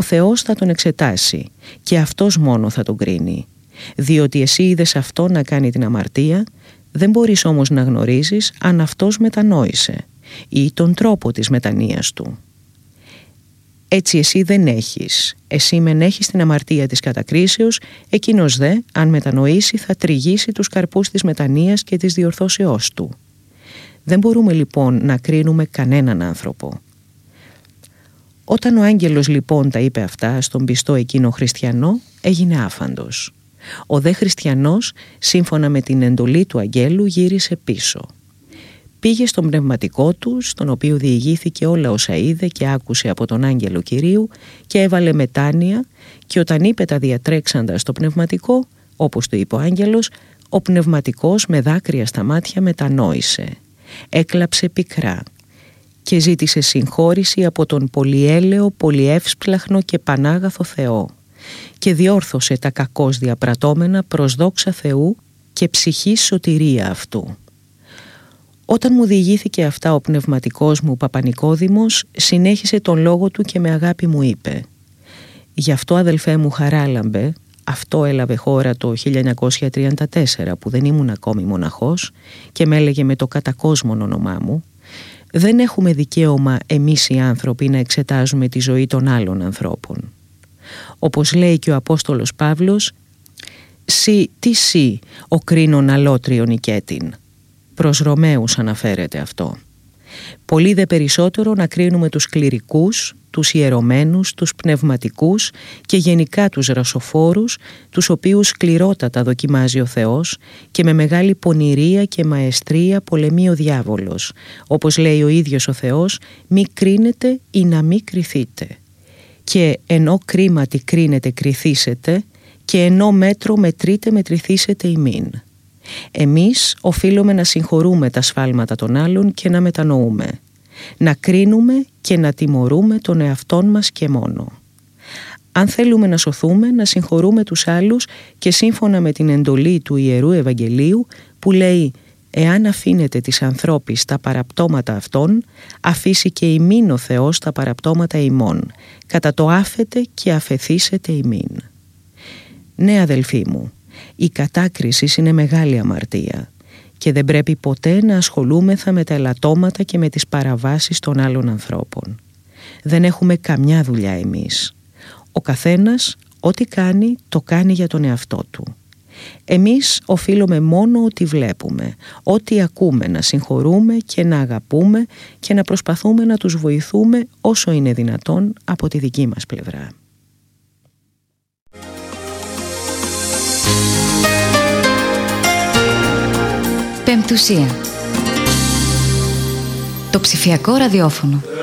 ο Θεός θα τον εξετάσει και αυτός μόνο θα τον κρίνει. Διότι εσύ είδες αυτό να κάνει την αμαρτία, δεν μπορείς όμως να γνωρίζεις αν αυτός μετανόησε ή τον τρόπο της μετανοίας του. Έτσι εσύ δεν έχεις, εσύ μεν έχεις την αμαρτία της κατακρίσεως, εκείνος δε, αν μετανοήσει, θα τριγήσει τους καρπούς της μετανοίας και της διορθώσεώς του. Δεν μπορούμε λοιπόν να κρίνουμε κανέναν άνθρωπο. Όταν ο άγγελος λοιπόν τα είπε αυτά στον πιστό εκείνο χριστιανό, έγινε άφαντος. Ο δε χριστιανός, σύμφωνα με την εντολή του αγγέλου, γύρισε πίσω. Πήγε στον πνευματικό του, στον οποίο διηγήθηκε όλα όσα είδε και άκουσε από τον άγγελο Κυρίου και έβαλε μετάνοια, και όταν είπε τα διατρέξαντα στο πνευματικό, όπως του είπε ο άγγελος, ο πνευματικός με δάκρυα στα μάτια μετανόησε. Έκλαψε πικρά και ζήτησε συγχώρηση από τον πολυέλαιο, πολυεύσπλαχνο και πανάγαθο Θεό και διόρθωσε τα κακώς διαπρατώμενα προς δόξα Θεού και ψυχής σωτηρία αυτού. Όταν μου διηγήθηκε αυτά ο πνευματικός μου Παπανικόδημος, συνέχισε τον λόγο του και με αγάπη μου είπε: «Γι' αυτό, αδελφέ μου Χαράλαμπε, αυτό έλαβε χώρα το 1934 που δεν ήμουν ακόμη μοναχός και με έλεγε με το κατακόσμον όνομά μου, δεν έχουμε δικαίωμα εμείς οι άνθρωποι να εξετάζουμε τη ζωή των άλλων ανθρώπων. Όπως λέει και ο Απόστολος Παύλος, «Σι, ο κρίνον αλότριον οικέτην». Προς Ρωμαίους αναφέρεται αυτό. Πολύ δε περισσότερο να κρίνουμε τους κληρικούς, τους ιερωμένους, τους πνευματικούς και γενικά τους ρασοφόρους, τους οποίους σκληρότατα δοκιμάζει ο Θεός και με μεγάλη πονηρία και μαεστρία πολεμεί ο διάβολος. Όπως λέει ο ίδιος ο Θεός, μη κρίνετε ή να μη κριθείτε. Και ενώ κρίματι κρίνετε κριθήσετε και ενώ μέτρο μετρείτε μετρηθήσετε ημίν. Εμείς οφείλουμε να συγχωρούμε τα σφάλματα των άλλων και να μετανοούμε, να κρίνουμε και να τιμωρούμε τον εαυτόν μας και μόνο. Αν θέλουμε να σωθούμε, να συγχωρούμε τους άλλους και σύμφωνα με την εντολή του Ιερού Ευαγγελίου που λέει «Εάν αφήνετε τις ανθρώπεις τα παραπτώματα αυτών, αφήσει και ημίν ο Θεός τα παραπτώματα ημών, κατά το άφετε και αφεθήσετε ημίν». Ναι, αδελφοί μου, η κατάκριση είναι μεγάλη αμαρτία και δεν πρέπει ποτέ να ασχολούμεθα με τα ελαττώματα και με τις παραβάσεις των άλλων ανθρώπων. Δεν έχουμε καμιά δουλειά εμείς. Ο καθένας ό,τι κάνει, το κάνει για τον εαυτό του. Εμείς οφείλουμε μόνο ό,τι βλέπουμε, ό,τι ακούμε, να συγχωρούμε και να αγαπούμε και να προσπαθούμε να τους βοηθούμε όσο είναι δυνατόν από τη δική μας πλευρά. Πεμπτουσία. Το ψηφιακό ραδιόφωνο.